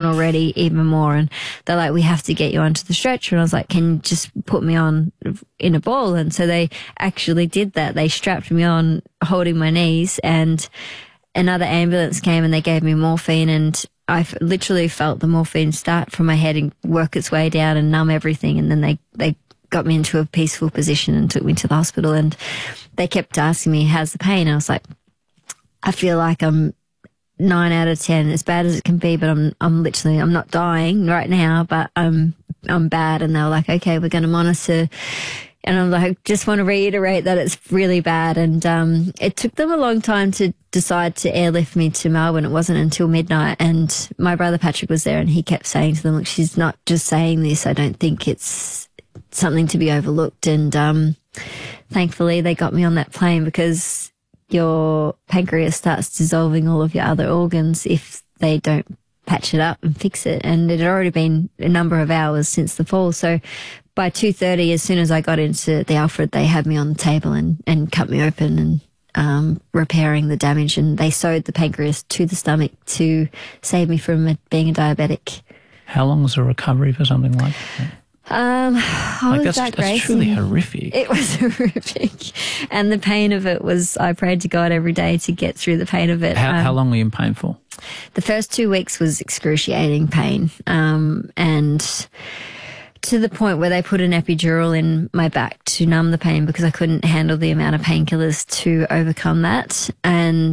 already even more. And they're like, we have to get you onto the stretcher. And I was like, can you just put me on in a ball? And so they actually did that. They strapped me on holding my knees, and another ambulance came and they gave me morphine, and I literally felt the morphine start from my head and work its way down and numb everything. And then they got me into a peaceful position and took me to the hospital, and they kept asking me, how's the pain? I was like, I feel like I'm 9 out of 10, as bad as it can be, but I'm not dying right now, but I'm bad. And they were like, okay, we're going to monitor. And I'm like, just want to reiterate that it's really bad. And it took them a long time to decide to airlift me to Melbourne. It wasn't until midnight. And my brother Patrick was there, and he kept saying to them, look, she's not just saying this. I don't think it's something to be overlooked. And thankfully they got me on that plane, because your pancreas starts dissolving all of your other organs if they don't patch it up and fix it. And it had already been a number of hours since the fall. So by 2:30, as soon as I got into the Alfred, they had me on the table and cut me open and repairing the damage. And they sewed the pancreas to the stomach to save me from being a diabetic. How long was the recovery for something like that? That's truly horrific. It was horrific. And the pain of it was, I prayed to God every day to get through the pain of it. How long were you in pain for? The first 2 weeks was excruciating pain. And to the point where they put an epidural in my back to numb the pain, because I couldn't handle the amount of painkillers to overcome that. And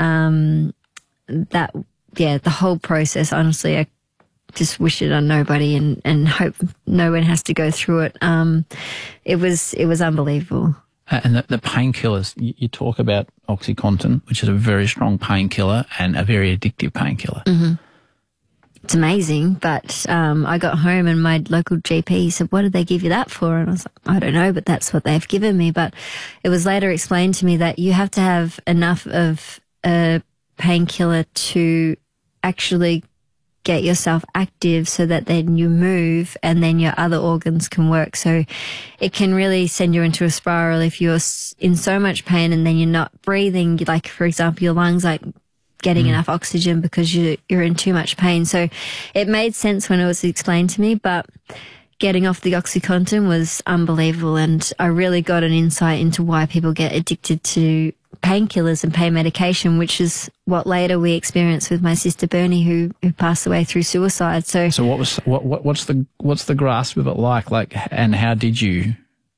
the whole process, honestly, I just wish it on nobody and hope no one has to go through it. It was unbelievable. And the painkillers, you talk about OxyContin, which is a very strong painkiller and a very addictive painkiller. Mm-hmm. It's amazing, but I got home and my local GP said, what did they give you that for? And I was like, I don't know, but that's what they've given me. But it was later explained to me that you have to have enough of a painkiller to actually get yourself active so that then you move and then your other organs can work. So it can really send you into a spiral if you're in so much pain and then you're not breathing. Like, for example, your lungs like getting enough oxygen because you're in too much pain. So it made sense when it was explained to me, but getting off the OxyContin was unbelievable. And I really got an insight into why people get addicted to painkillers and pain medication, which is what later we experienced with my sister Bernie, who passed away through suicide. So what's the grasp of it like? And how did you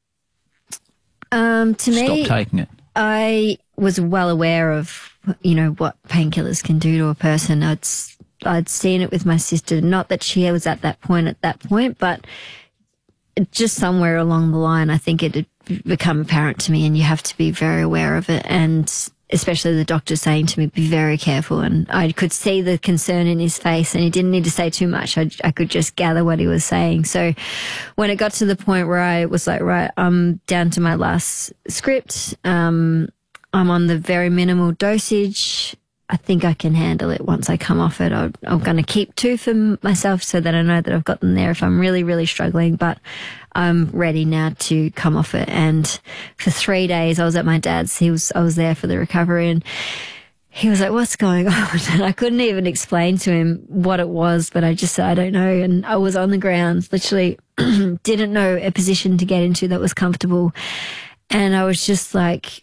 stop taking it? I was well aware of, what painkillers can do to a person. I'd seen it with my sister, not that she was at that point, but just somewhere along the line, I think it had become apparent to me, and you have to be very aware of it. And especially the doctor saying to me, be very careful. And I could see the concern in his face, and he didn't need to say too much. I could just gather what he was saying. So when it got to the point where I was like, right, I'm down to my last script. I'm on the very minimal dosage. I think I can handle it once I come off it. I'm going to keep 2 for myself so that I know that I've got them there if I'm really, really struggling. But I'm ready now to come off it. And for 3 days, I was at my dad's. I was there for the recovery, and he was like, what's going on? And I couldn't even explain to him what it was, but I just said, I don't know. And I was on the ground, literally didn't know a position to get into that was comfortable. And I was just like,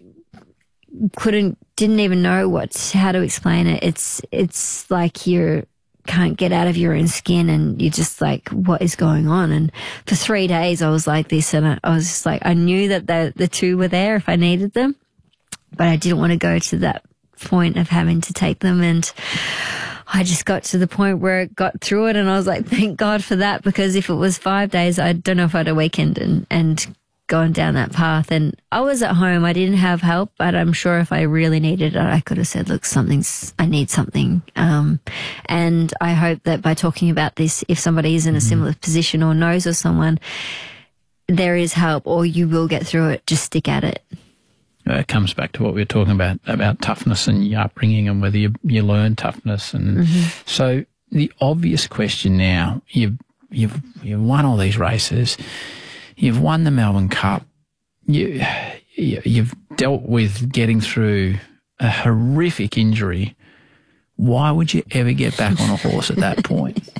didn't even know how to explain it. It's like you can't get out of your own skin, and you're just like, what is going on? And for 3 days I was like this, and I was just like, I knew that the 2 were there if I needed them, but I didn't want to go to that point of having to take them. And I just got to the point where it got through it, and I was like, thank God for that, because if it was 5 days, I don't know if I'd have weakened and gone down that path. And I was at home. I didn't have help, but I'm sure if I really needed it, I could have said, look, I need something. And I hope that by talking about this, if somebody is in a similar position or knows of someone, there is help, or you will get through it. Just stick at it. It comes back to what we were talking about toughness and your upbringing and whether you learn toughness. And so the obvious question now, you've won all these races. You've won the Melbourne Cup. You've dealt with getting through a horrific injury. Why would you ever get back on a horse at that point?